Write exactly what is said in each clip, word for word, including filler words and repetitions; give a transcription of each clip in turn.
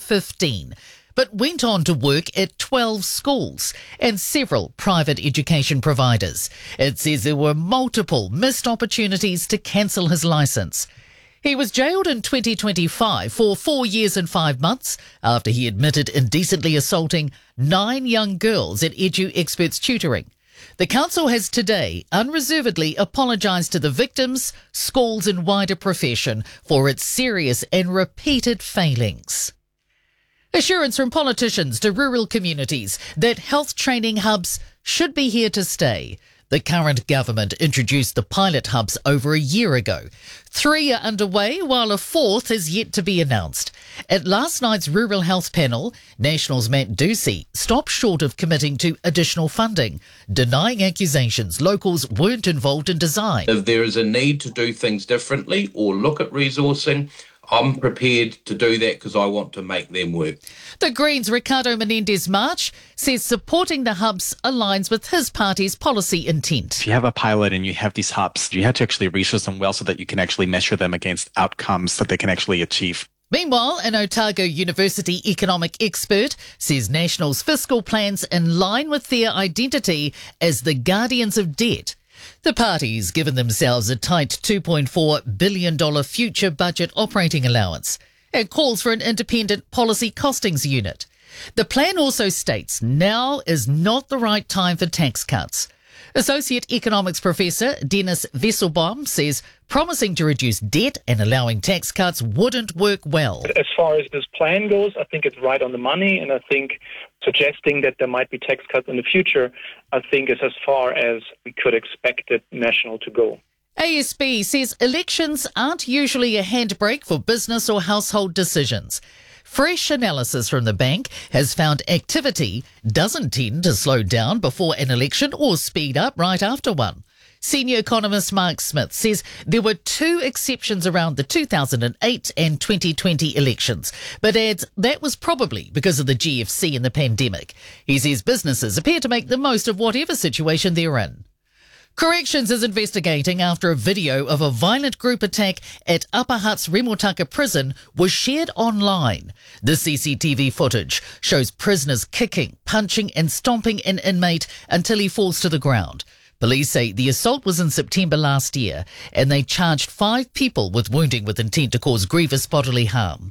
fifteen, but went on to work at twelve schools and several private education providers. It says there were multiple missed opportunities to cancel his licence. He was jailed in twenty twenty-five for four years and five months after he admitted indecently assaulting nine young girls at Edu Experts Tutoring. The council has today unreservedly apologised to the victims, schools and wider profession for its serious and repeated failings. Assurance from politicians to rural communities that health training hubs should be here to stay. The current government introduced the pilot hubs over a year ago. Three are underway, while a fourth is yet to be announced. At last night's Rural Health panel, National's Matt Ducey stopped short of committing to additional funding, denying accusations locals weren't involved in design. If there is a need to do things differently or look at resourcing, I'm prepared to do that because I want to make them work. The Greens' Ricardo Menendez March says supporting the hubs aligns with his party's policy intent. If you have a pilot and you have these hubs, you have to actually research them well so that you can actually measure them against outcomes that they can actually achieve. Meanwhile, an Otago University economic expert says National's fiscal plans in line with their identity as the guardians of debt. The party's given themselves a tight two point four billion dollars future budget operating allowance and calls for an independent policy costings unit. The plan also states now is not the right time for tax cuts. Associate Economics Professor Dennis Vesselbaum says promising to reduce debt and allowing tax cuts wouldn't work well. As far as this plan goes, I think it's right on the money, and I think suggesting that there might be tax cuts in the future, I think is as far as we could expect it National to go. A S B says elections aren't usually a handbrake for business or household decisions. Fresh analysis from the bank has found activity doesn't tend to slow down before an election or speed up right after one. Senior economist Mark Smith says there were two exceptions around the two thousand eight and twenty twenty elections, but adds that was probably because of the G F C and the pandemic. He says businesses appear to make the most of whatever situation they're in. Corrections is investigating after a video of a violent group attack at Upper Hutt's Remotaka prison was shared online. The C C T V footage shows prisoners kicking, punching and stomping an inmate until he falls to the ground. Police say the assault was in September last year and they charged five people with wounding with intent to cause grievous bodily harm.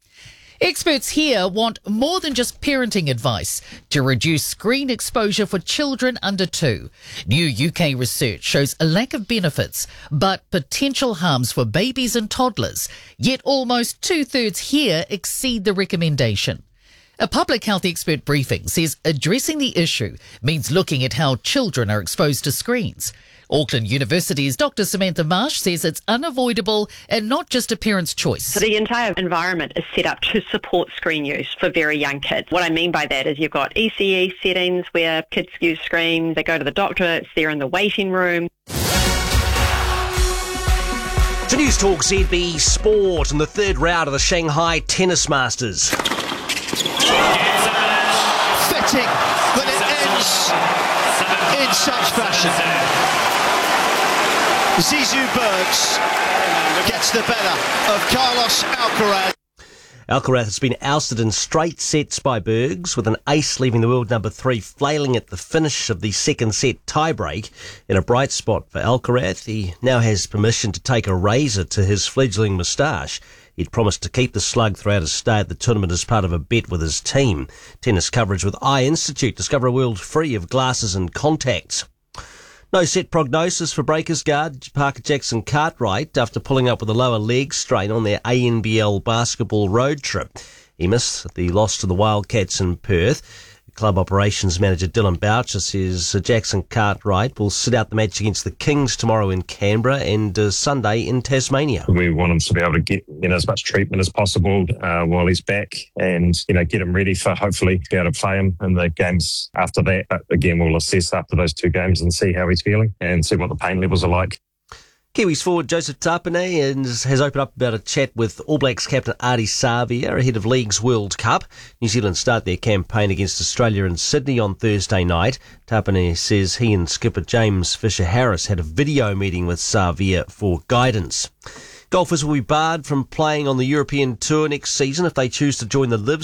Experts here want more than just parenting advice to reduce screen exposure for children under two. New U K research shows a lack of benefits, but potential harms for babies and toddlers. Yet almost two-thirds here exceed the recommendation. A public health expert briefing says addressing the issue means looking at how children are exposed to screens. Auckland University's Doctor Samantha Marsh says it's unavoidable and not just a parent's choice. So the entire environment is set up to support screen use for very young kids. What I mean by that is you've got E C E settings where kids use screens, they go to the doctor, it's there in the waiting room. To News Talk Z B Sport in the third round of the Shanghai Tennis Masters. Fitting, but it ends in such fashion. Zizou Bergs gets the better of Carlos Alcaraz. Alcaraz has been ousted in straight sets by Bergs, with an ace leaving the world number three flailing at the finish of the second set tiebreak. In a bright spot for Alcaraz, he now has permission to take a razor to his fledgling moustache. He'd promised to keep the slug throughout his stay at the tournament as part of a bet with his team. Tennis coverage with Eye Institute. Discover a world free of glasses and contacts. No set prognosis for Breakers guard Parker Jackson Cartwright after pulling up with a lower leg strain on their A N B L basketball road trip. He missed the loss to the Wildcats in Perth. Club operations manager Dylan Boucher says Jackson Cartwright will sit out the match against the Kings tomorrow in Canberra and uh, Sunday in Tasmania. We want him to be able to get you know as much treatment as possible uh, while he's back, and you know get him ready for hopefully be able to play him in the games after that. But again, we'll assess after those two games and see how he's feeling and see what the pain levels are like. Kiwis forward Joseph Tapine has opened up about a chat with All Blacks captain Ardie Savea ahead of League's World Cup. New Zealand start their campaign against Australia in Sydney on Thursday night. Tapine says he and skipper James Fisher-Harris had a video meeting with Savea for guidance. Golfers will be barred from playing on the European Tour next season if they choose to join the Live